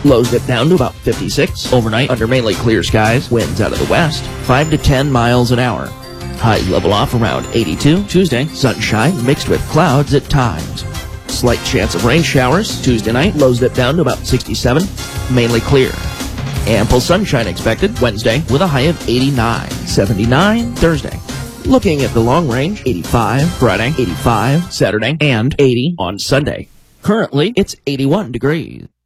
Lows dip down to about 56. Overnight, under mainly clear skies, winds out of the west, 5 to 10 miles an hour. Highs level off around 82. Tuesday, sunshine mixed with clouds at times. Slight chance of rain showers. Tuesday night, lows dip down to about 67. Mainly clear. Ample sunshine expected Wednesday with a high of 89. 79 Thursday. Looking at the long range, 85 Friday, 85 Saturday, and 80 on Sunday. Currently, it's 81 degrees.